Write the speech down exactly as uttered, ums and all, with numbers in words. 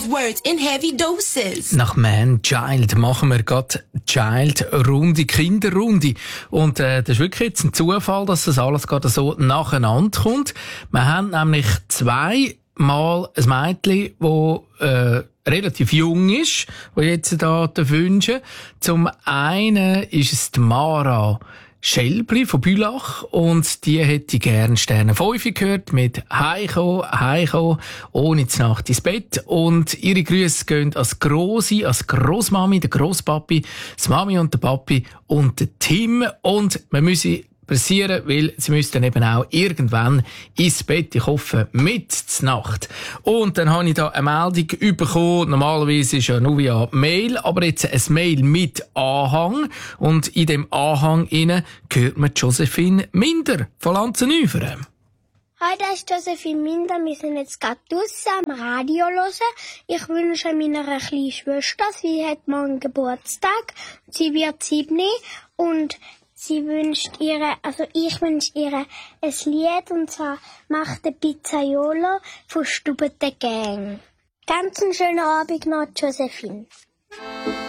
words in heavy doses. Nach Man Child machen wir gerade Child-Runde, Kinderrunde. Und äh, das ist wirklich jetzt ein Zufall, dass das alles gerade so nacheinander kommt. Wir haben nämlich zweimal ein Mädchen, das äh, relativ jung ist, das jetzt da wünschen. Zum einen ist es die Mara Schelbli von Bülach und die hätte gerne Sterne fünf gehört mit Heiko, Heiko, ohne die Nacht ins Bett. Und ihre Grüße gehen als Grossi, als Grossmami, der Grosspapi, das Mami und der Papi und der Tim. Und wir müssen pressieren, weil sie müssen dann eben auch irgendwann ins Bett. Ich hoffe, mit zur Nacht. Und dann habe ich da eine Meldung bekommen. Normalerweise ist ja nur via Mail, aber jetzt ein Mail mit Anhang. Und in dem Anhang innen hört man Josephine Minder von Lanzenüferen. Hi, das ist Josephine Minder. Wir sind jetzt gerade draussen am Radio hören. Ich wünsche meiner kleinen Schwester, sie hat morgen Geburtstag. Sie wird sieben und sie wünscht ihre, also ich wünsche ihr ein Lied, und zwar «Macht der Pizzaiolo» von Stubete Gang. Ganz einen schönen Abend noch, Josephine.